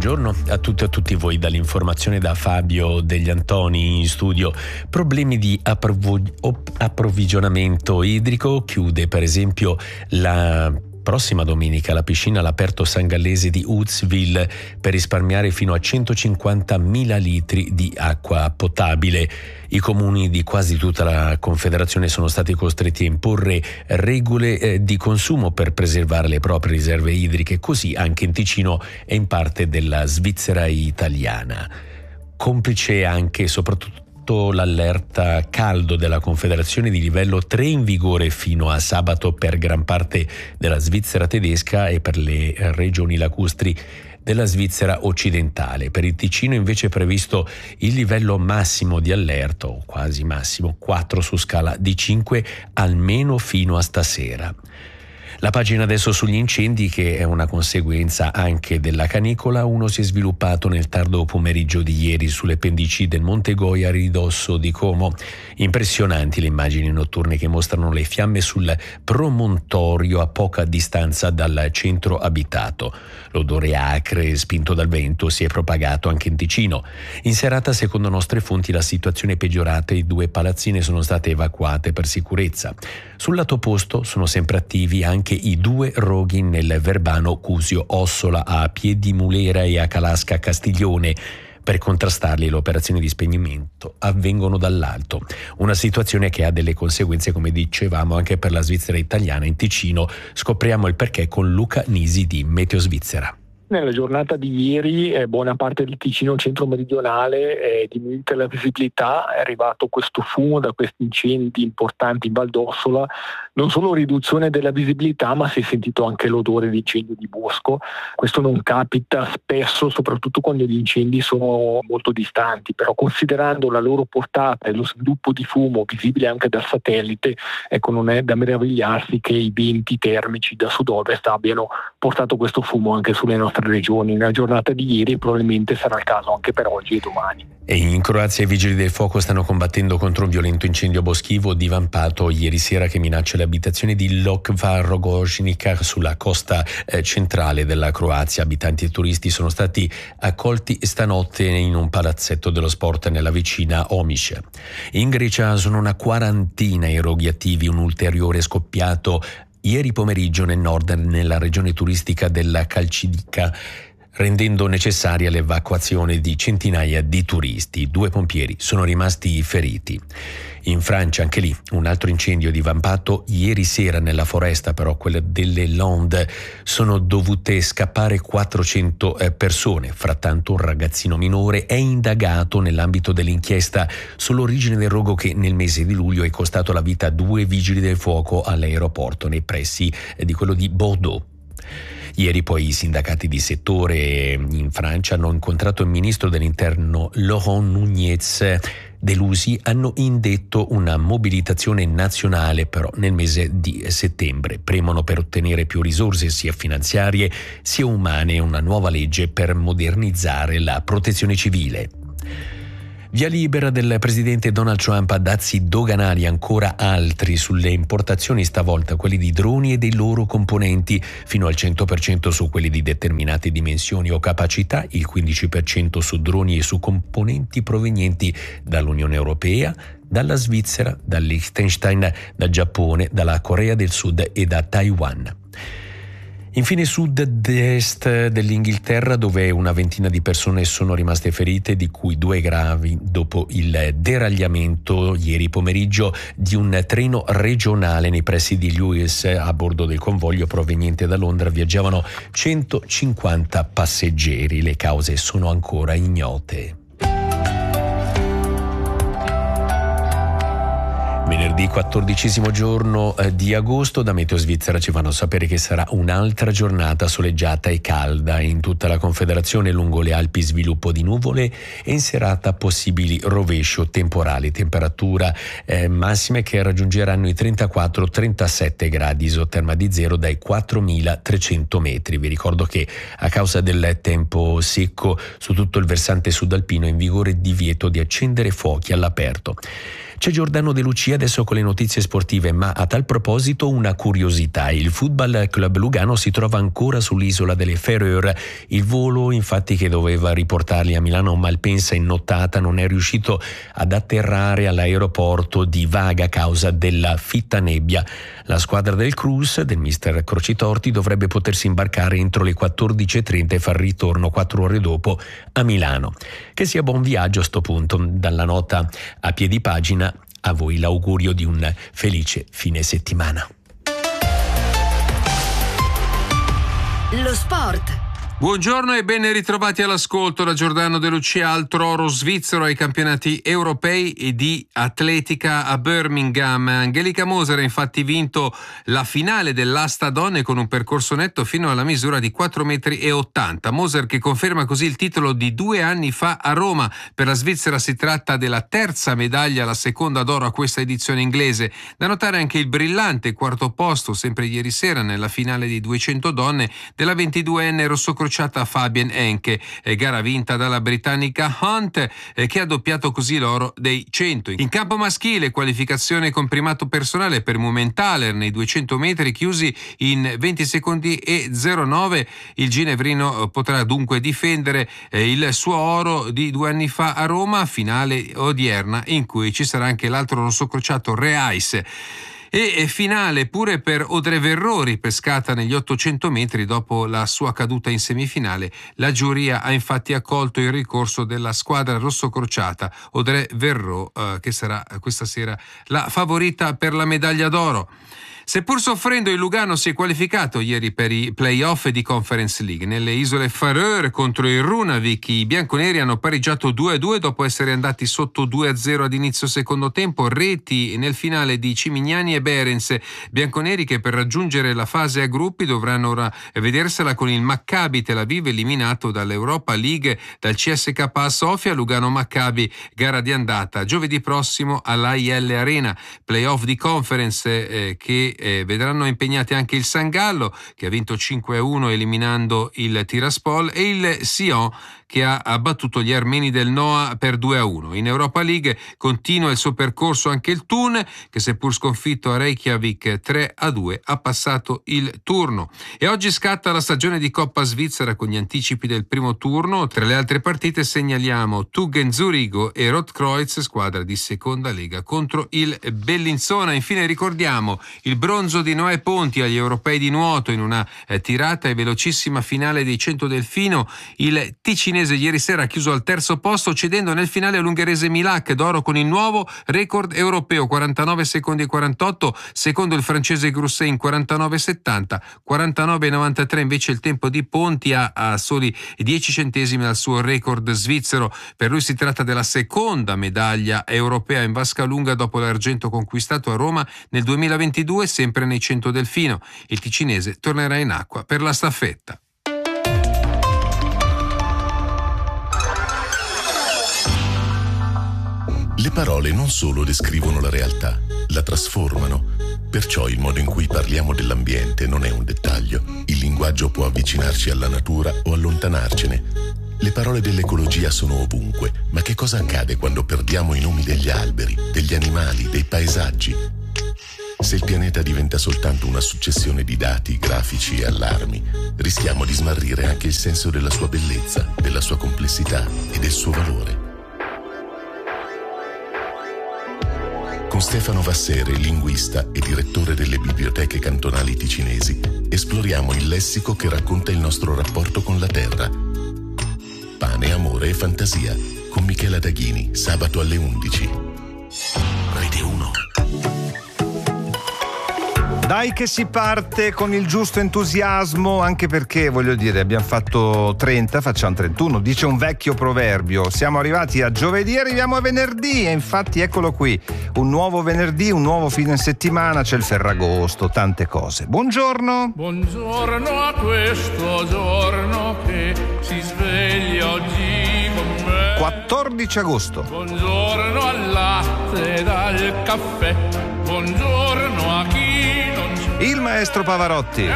buongiorno a tutti e a tutti voi dall'informazione da Fabio Degli Antoni in studio. Problemi di approvvigionamento idrico. Chiude per esempio la prossima domenica la piscina all'aperto San Gallese di Uzville per risparmiare fino a 150.000 litri di acqua potabile. I comuni di quasi tutta la Confederazione sono stati costretti a imporre regole di consumo per preservare le proprie riserve idriche, così anche in Ticino e in parte della Svizzera italiana. Complice anche e soprattutto l'allerta caldo della Confederazione di livello 3 in vigore fino a sabato per gran parte della Svizzera tedesca e per le regioni lacustri della Svizzera occidentale. Per il Ticino invece è previsto il livello massimo di allerta, o quasi massimo, 4 su scala di 5, almeno fino a stasera. La pagina adesso sugli incendi, che è una conseguenza anche della canicola. Uno si è sviluppato nel tardo pomeriggio di ieri sulle pendici del Monte Goia a ridosso di Como. Impressionanti le immagini notturne che mostrano le fiamme sul promontorio a poca distanza dal centro abitato. L'odore acre spinto dal vento si è propagato anche in Ticino. In serata, secondo nostre fonti, la situazione è peggiorata e 2 palazzine sono state evacuate per sicurezza. Sul lato opposto sono sempre attivi anche i 2 roghi nel Verbano Cusio Ossola a Piedimulera e a Calasca Castiglione. Per contrastarli le operazioni di spegnimento avvengono dall'alto. Una situazione che ha delle conseguenze, come dicevamo, anche per la Svizzera italiana. In Ticino scopriamo il perché con Luca Nisi di Meteo Svizzera. Nella giornata di ieri buona parte del Ticino centro-meridionale è diminuita la visibilità, è arrivato questo fumo da questi incendi importanti in Val d'Ossola, non solo riduzione della visibilità, ma si è sentito anche l'odore di incendio di bosco. Questo non capita spesso, soprattutto quando gli incendi sono molto distanti, però considerando la loro portata e lo sviluppo di fumo visibile anche dal satellite, ecco, non è da meravigliarsi che i venti termici da sud-ovest abbiano portato questo fumo anche sulle nostre regioni. Nella giornata di ieri probabilmente sarà il caso anche per oggi e domani. E in Croazia i vigili del fuoco stanno combattendo contro un violento incendio boschivo divampato ieri sera che minaccia le abitazioni di Lokva Rogoznica sulla costa centrale della Croazia. Abitanti e turisti sono stati accolti stanotte in un palazzetto dello sport nella vicina Omiš. In Grecia sono una quarantina i roghi attivi, un ulteriore scoppiato ieri pomeriggio nel nord, nella regione turistica della Calcidica, rendendo necessaria l'evacuazione di centinaia di turisti. 2 pompieri sono rimasti feriti. In Francia, anche lì, un altro incendio divampato ieri sera nella foresta, però quella delle Landes. Sono dovute scappare 400 persone. Frattanto un ragazzino minore è indagato nell'ambito dell'inchiesta sull'origine del rogo che nel mese di luglio è costato la vita a 2 vigili del fuoco all'aeroporto nei pressi di quello di Bordeaux. Ieri poi i sindacati di settore in Francia hanno incontrato il ministro dell'interno Laurent Nunez. Delusi, hanno indetto una mobilitazione nazionale però nel mese di settembre. Premono per ottenere più risorse sia finanziarie sia umane e una nuova legge per modernizzare la protezione civile. Via libera del presidente Donald Trump a dazi doganali ancora altri sulle importazioni, stavolta quelli di droni e dei loro componenti, fino al 100% su quelli di determinate dimensioni o capacità, il 15% su droni e su componenti provenienti dall'Unione Europea, dalla Svizzera, dal Liechtenstein, dal Giappone, dalla Corea del Sud e da Taiwan. Infine sud-est dell'Inghilterra, dove una ventina di persone sono rimaste ferite, di cui 2 gravi, dopo il deragliamento ieri pomeriggio di un treno regionale nei pressi di Lewis. A bordo del convoglio proveniente da Londra viaggiavano 150 passeggeri. Le cause sono ancora ignote. Venerdì 14° giorno di agosto, da Meteo Svizzera ci fanno sapere che sarà un'altra giornata soleggiata e calda in tutta la Confederazione. Lungo le Alpi sviluppo di nuvole e in serata possibili rovesci o temporali. Temperatura massime che raggiungeranno i 34-37 gradi, isoterma di zero dai 4.300 metri. Vi ricordo che a causa del tempo secco su tutto il versante sudalpino è in vigore divieto di accendere fuochi all'aperto. C'è Giordano De Lucia adesso con le notizie sportive, ma a tal proposito una curiosità: il Football Club Lugano si trova ancora sull'isola delle Færøer. Il volo infatti che doveva riportarli a Milano Malpensa in nottata non è riuscito ad atterrare all'aeroporto di Vaga a causa della fitta nebbia. La squadra del Cruz, del mister Crocitorti, dovrebbe potersi imbarcare entro le 14.30 e far ritorno 4 ore dopo a Milano. Che sia buon viaggio a sto punto. Dalla nota a piedi pagina a voi l'augurio di un felice fine settimana. Lo sport. Buongiorno e ben ritrovati all'ascolto da Giordano De Lucia. Altro oro svizzero ai campionati europei e di atletica a Birmingham. Angelica Moser ha infatti vinto la finale dell'asta donne con un percorso netto fino alla misura di 4,80 metri. Moser che conferma così il titolo di 2 anni fa a Roma. Per la Svizzera si tratta della terza medaglia, la seconda d'oro a questa edizione inglese. Da notare anche il brillante quarto posto, sempre ieri sera nella finale di 200 donne, della 22enne rossocrociata Fabienne Henke, gara vinta dalla britannica Hunt, che ha doppiato così l'oro dei 100. In campo maschile, qualificazione con primato personale per Mumenthaler nei 200 metri chiusi in 20 secondi e 09. Il ginevrino potrà dunque difendere il suo oro di 2 anni fa a Roma, finale odierna in cui ci sarà anche l'altro rossocrociato Reis. E finale pure per Audrey Verreaux, ripescata negli 800 metri dopo la sua caduta in semifinale. La giuria ha infatti accolto il ricorso della squadra rossocrociata. Audrey Verreaux che sarà questa sera la favorita per la medaglia d'oro. Seppur soffrendo, il Lugano si è qualificato ieri per i play-off di Conference League. Nelle isole Færøer contro il Runavik i bianconeri hanno pareggiato 2-2 dopo essere andati sotto 2-0 ad inizio secondo tempo. Reti nel finale di Cimignani e Berens. Bianconeri che per raggiungere la fase a gruppi dovranno ora vedersela con il Maccabi Tel Aviv eliminato dall'Europa League dal CSKA a Sofia. Lugano-Maccabi, gara di andata giovedì prossimo all'AIL Arena. Play-off di Conference che vedranno impegnati anche il San Gallo, che ha vinto 5-1 eliminando il Tiraspol, e il Sion, che ha battuto gli armeni del Noa per 2-1. In Europa League continua il suo percorso anche il Thun, che seppur sconfitto a Reykjavik 3-2 ha passato il turno. E oggi scatta la stagione di Coppa Svizzera con gli anticipi del primo turno. Tra le altre partite segnaliamo Tuggen Zurigo e Rotkreuz, squadra di seconda lega, contro il Bellinzona. Infine ricordiamo il bronzo di Noè Ponti agli europei di nuoto in una tirata e velocissima finale dei 100 delfino. Il ticinese ieri sera ha chiuso al terzo posto, cedendo nel finale all'ungherese Milak, d'oro con il nuovo record europeo, 49 secondi e 48, secondo il francese Grousset in 49,70, 49,93 invece il tempo di Ponti, a soli 10 centesimi dal suo record svizzero. Per lui si tratta della seconda medaglia europea in vasca lunga dopo l'argento conquistato a Roma nel 2022, sempre nei 100 delfino. Il ticinese tornerà in acqua per la staffetta. Le parole non solo descrivono la realtà, la trasformano. Perciò il modo in cui parliamo dell'ambiente non è un dettaglio. Il linguaggio può avvicinarci alla natura o allontanarcene. Le parole dell'ecologia sono ovunque, ma che cosa accade quando perdiamo i nomi degli alberi, degli animali, dei paesaggi? Se il pianeta diventa soltanto una successione di dati, grafici e allarmi, rischiamo di smarrire anche il senso della sua bellezza, della sua complessità e del suo valore. Con Stefano Vassere, linguista e direttore delle biblioteche cantonali ticinesi, esploriamo il lessico che racconta il nostro rapporto con la terra. Pane, amore e fantasia, con Michela Daghini, sabato alle 11. Rete 1. Dai che si parte con il giusto entusiasmo, anche perché, voglio dire, abbiamo fatto 30, facciamo 31, dice un vecchio proverbio. Siamo arrivati a giovedì, arriviamo a venerdì e infatti eccolo qui, un nuovo venerdì, un nuovo fine settimana, c'è il Ferragosto, tante cose. Buongiorno! Buongiorno a questo giorno che si sveglia oggi con me. 14 agosto. Buongiorno al latte e al caffè, buongiorno a chi non c'è. Il maestro Pavarotti.